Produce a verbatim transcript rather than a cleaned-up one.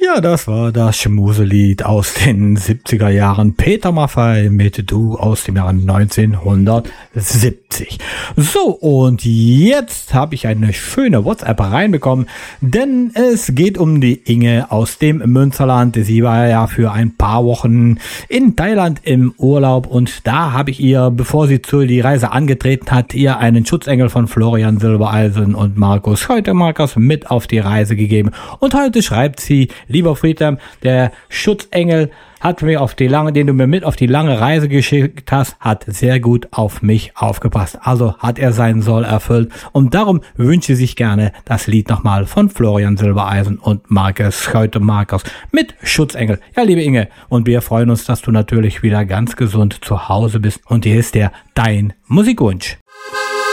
Ja, das war das Schmuselied aus den siebziger Jahren. Peter Maffay mit Du aus dem Jahre neunzehnhundertsiebzig. So, und jetzt habe ich eine schöne WhatsApp reinbekommen, denn es geht um die Inge aus dem Münsterland. Sie war ja für ein paar Wochen in Thailand im Urlaub und da habe ich ihr, bevor sie zu die Reise angetreten hat, ihr einen Schutzengel von Florian Silbereisen und Markus Scheutemakers mit auf die Reise gegeben. Und heute schreibt sie: Lieber Friedhelm, der Schutzengel hat mir auf die lange, den du mir mit auf die lange Reise geschickt hast, hat sehr gut auf mich aufgepasst. Also hat er seinen Soll erfüllt und darum wünsche sich gerne das Lied nochmal von Florian Silbereisen und Markus Scheutemakers mit Schutzengel. Ja, liebe Inge, und wir freuen uns, dass du natürlich wieder ganz gesund zu Hause bist und hier ist der dein Musikwunsch.